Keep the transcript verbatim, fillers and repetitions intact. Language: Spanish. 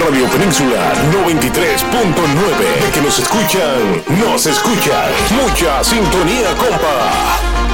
Radio Península noventa y tres punto nueve. De que nos escuchan, nos escuchan. Mucha sintonía, compa.